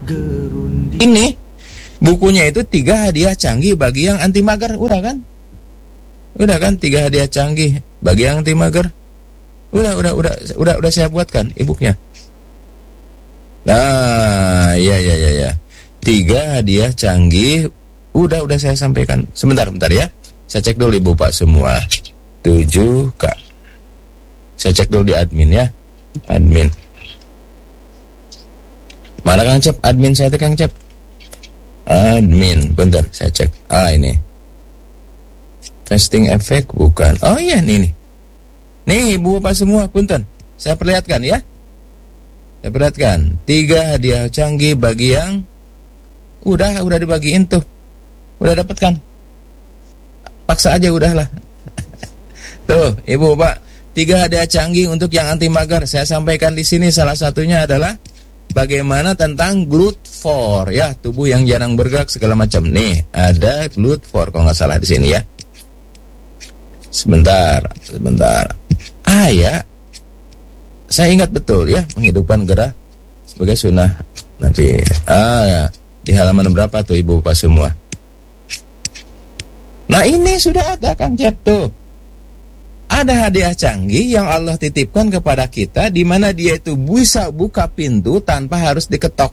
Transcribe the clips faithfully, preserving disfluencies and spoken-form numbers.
Ini bukunya itu tiga hadiah canggih bagi yang anti mager, udah kan? Udah kan tiga hadiah canggih bagi yang anti mager. Udah, udah, udah, udah, udah saya buatkan e-booknya. Nah, iya, iya, iya, ya. Tiga hadiah canggih, udah, udah saya sampaikan. Sebentar, bentar ya. Saya cek dulu ibu pak semua. Tujuh kak. Saya cek dulu di admin ya. Admin. Mana Kang Cep? Admin saya itu Kang Cep. Admin, bentar, saya cek. Ah ini. Testing effect bukan. Oh iya nih nih. Nih ibu bapak semua, punten. Saya perlihatkan ya. Saya perlihatkan. Tiga hadiah canggih bagi yang udah udah dibagiin tuh. Udah dapat kan? Paksa aja udahlah. Tuh, ibu bapak, tiga hadiah canggih untuk yang anti mager. Saya sampaikan di sini salah satunya adalah bagaimana tentang glut for ya, tubuh yang jarang bergerak segala macam. Nih, ada glut for kalau nggak salah di sini ya. Sebentar, sebentar. Ah ya, saya ingat betul ya, menghidupkan gerak sebagai sunnah Nabi. Ah ya, di halaman berapa tuh ibu bapak semua? Nah ini sudah ada Kang Cep tuh. Ada hadiah canggih yang Allah titipkan kepada kita, di mana dia itu bisa buka pintu tanpa harus diketok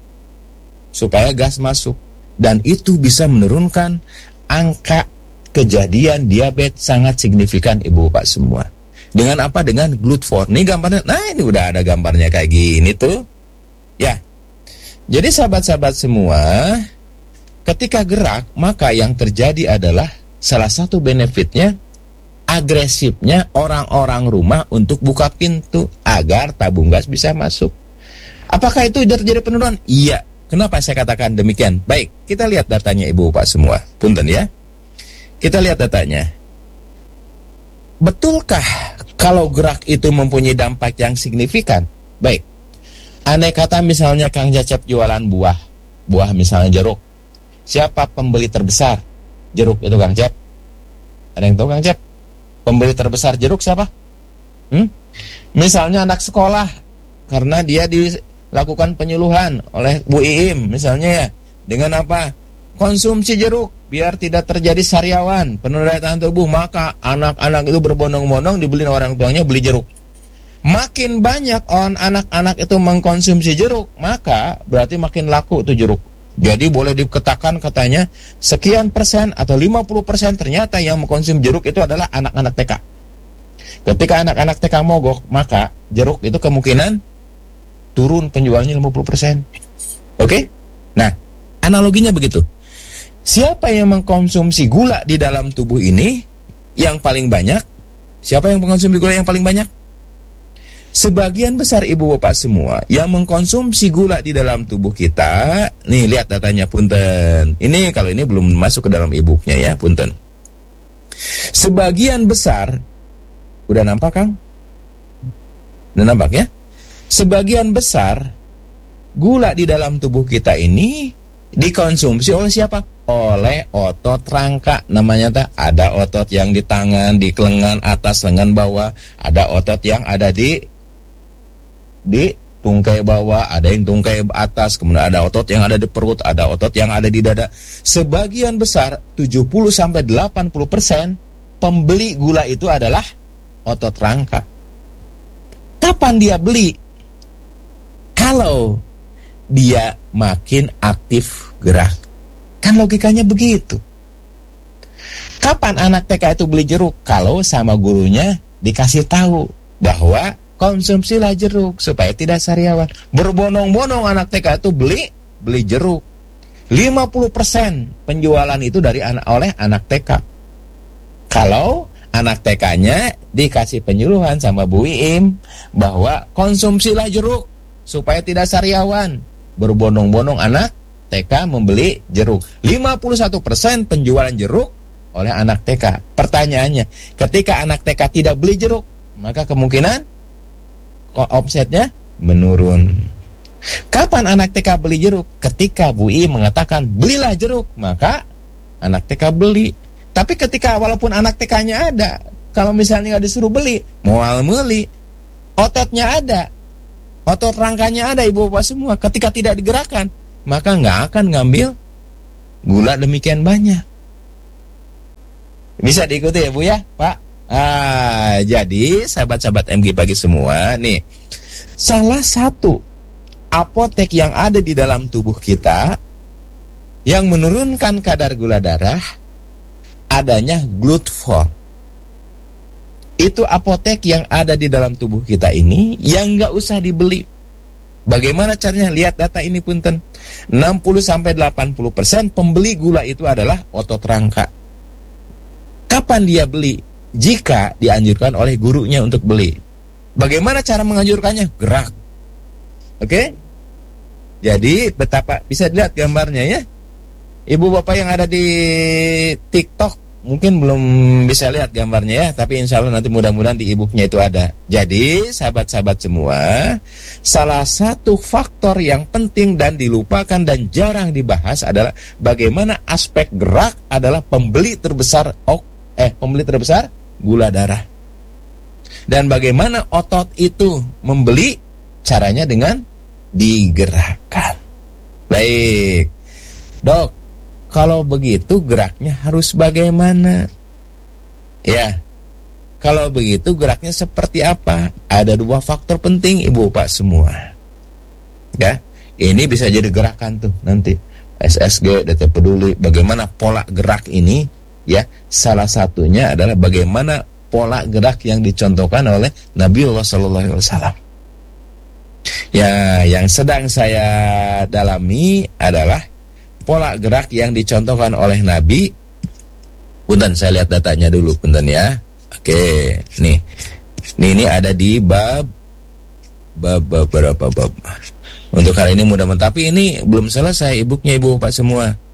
supaya gas masuk, dan itu bisa menurunkan angka kejadian diabetes sangat signifikan ibu bapak semua. Dengan apa? Dengan glut for. Ini gambarnya. Nah ini udah ada gambarnya kayak gini tuh. Ya. Jadi sahabat-sahabat semua, ketika gerak maka yang terjadi adalah salah satu benefitnya agresifnya orang-orang rumah untuk buka pintu agar tabung gas bisa masuk. Apakah itu terjadi penurunan? Iya. Kenapa saya katakan demikian? Baik, kita lihat datanya ibu bapak semua. Punten ya. Kita lihat datanya. Betulkah kalau gerak itu mempunyai dampak yang signifikan? Baik. Andai kata misalnya Kang Cecep jualan buah. Buah misalnya jeruk. Siapa pembeli terbesar jeruk itu Kang Cep? Ada yang tahu Kang Cep? Pembeli terbesar jeruk siapa? Hmm? Misalnya anak sekolah, karena dia dilakukan penyuluhan oleh Bu Iim misalnya ya. Dengan apa? Konsumsi jeruk biar tidak terjadi sariawan, penurunan daya tahan tubuh. Maka anak-anak itu berbondong-bondong dibeli orang tuanya beli jeruk. Makin banyak on anak-anak itu mengkonsumsi jeruk, maka berarti makin laku tuh jeruk. Jadi boleh dikatakan katanya sekian persen atau lima puluh persen ternyata yang mengkonsumsi jeruk itu adalah anak-anak T K. Ketika anak-anak T K mogok, maka jeruk itu kemungkinan turun penjualannya lima puluh persen. Oke? Nah, analoginya begitu. Siapa yang mengkonsumsi gula di dalam tubuh ini yang paling banyak? Siapa yang mengkonsumsi gula yang paling banyak? Sebagian besar ibu bapak semua yang mengkonsumsi gula di dalam tubuh kita. Nih lihat datanya punten. Ini kalau ini belum masuk ke dalam e-booknya ya punten. Sebagian besar, udah nampak Kang? Udah nampak ya? Sebagian besar gula di dalam tubuh kita ini dikonsumsi oleh siapa? Oleh otot rangka. Namanya tak ada otot yang di tangan, di lengan atas, lengan bawah. Ada otot yang ada di di tungkai bawah, ada yang tungkai atas, kemudian ada otot yang ada di perut, ada otot yang ada di dada. Sebagian besar tujuh puluh sampai delapan puluh persen pembeli gula itu adalah otot rangka. Kapan dia beli? Kalau dia makin aktif gerak. Kan logikanya begitu. Kapan anak T K itu beli jeruk? Kalau sama gurunya dikasih tahu bahwa konsumsilah jeruk supaya tidak sariawan. Berbondong-bondong anak T K itu beli beli jeruk. lima puluh persen penjualan itu dari anak oleh anak T K. Kalau anak T K-nya dikasih penyuluhan sama Bu Iim bahwa konsumsilah jeruk supaya tidak sariawan. Berbondong-bondong anak T K membeli jeruk. lima puluh satu persen penjualan jeruk oleh anak T K. Pertanyaannya, ketika anak T K tidak beli jeruk, maka kemungkinan omsetnya menurun. Kapan anak T K beli jeruk? Ketika Bu I mengatakan belilah jeruk, maka anak T K beli. Tapi ketika walaupun anak T K-nya ada, kalau misalnya nggak disuruh beli, mual meli, ototnya ada, otot rangkanya ada ibu bapak semua. Ketika tidak digerakkan, maka nggak akan ngambil gula demikian banyak. Bisa diikuti ya Bu ya, Pak? Ah, jadi sahabat-sahabat M G Pagi semua nih, salah satu apotek yang ada di dalam tubuh kita yang menurunkan kadar gula darah adanya Glutfor. Itu apotek yang ada di dalam tubuh kita ini yang nggak usah dibeli. Bagaimana caranya? Lihat data ini punten. enam puluh sampai delapan puluh persen pembeli gula itu adalah otot rangka. Kapan dia beli? Jika dianjurkan oleh gurunya untuk beli. Bagaimana cara menganjurkannya? Gerak. Oke? Jadi betapa, bisa dilihat gambarnya ya. Ibu bapak yang ada di TikTok mungkin belum bisa lihat gambarnya ya, tapi insya Allah nanti mudah-mudahan di e-booknya itu ada. Jadi sahabat-sahabat semua, salah satu faktor yang penting dan dilupakan dan jarang dibahas adalah bagaimana aspek gerak adalah pembeli terbesar oh, eh pembeli terbesar gula darah. Dan bagaimana otot itu membeli? Caranya dengan digerakkan. Baik, Dok, kalau begitu geraknya harus bagaimana? Ya, kalau begitu geraknya seperti apa? Ada dua faktor penting Ibu Bapak semua. Ya, ini bisa jadi gerakan tuh nanti S S G, D T Peduli. Bagaimana pola gerak ini? Ya, salah satunya adalah bagaimana pola gerak yang dicontohkan oleh Nabiullah Shallallahu Alaihi Wasallam. Ya, yang sedang saya dalami adalah pola gerak yang dicontohkan oleh Nabi. Punten, saya lihat datanya dulu, punten ya. Oke, nih, nih ini ada di bab bab bab berapa bab. Untuk hari ini mudah-mudahan, tapi ini belum selesai e-booknya Ibu Bapak semua.